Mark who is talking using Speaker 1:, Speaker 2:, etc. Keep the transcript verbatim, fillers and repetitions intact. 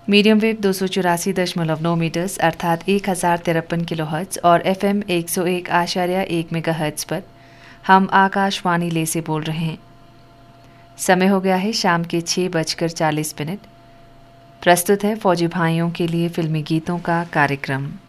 Speaker 1: Medium wave दो सौ चौरासी दशमलव नौ मीटर्स अर्थात एक हज़ार तिरपन किलो हर्ट्ज और एफ एम एक सौ एक आशार्य एक मेगा हर्ट्ज पर हम आकाशवाणी ले से बोल रहे हैं। समय हो गया है शाम के छः बजकर चालीस मिनट। प्रस्तुत है फौजी भाइयों के लिए फिल्मी गीतों का कार्यक्रम।